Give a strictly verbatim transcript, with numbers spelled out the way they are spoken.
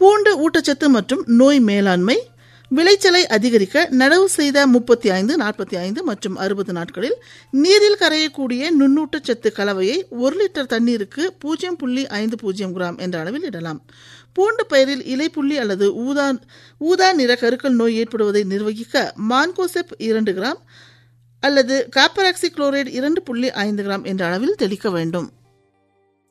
பூண்டு ஊட்டச்சத்து மற்றும் நோய் மேலாண்மை. விளைச்சலை அதிகரிக்க நடவு செய்த முப்பத்தி ஐந்து நாற்பத்தி ஐந்து மற்றும் அறுபது நாட்களில் நீரில் கரையக்கூடிய நுண்ணூட்டச்சத்து கலவையை ஒரு லிட்டர் தண்ணீருக்கு பூஜ்ஜியம் புள்ளி ஐந்து பூஜ்ஜியம் கிராம் என்ற அளவில் இடலாம். பூண்டு பயிரில் இலைப்புள்ளி அல்லது ஊதா ஊதா நிற கருக்கள் நோய் ஏற்படுவதை நிர்வகிக்க மான்கோசெப் இரண்டு கிராம் அல்லது காப்பராக்சி குளோரைடு இரண்டு புள்ளி ஐந்து கிராம் என்ற அளவில் தெளிக்க வேண்டும்.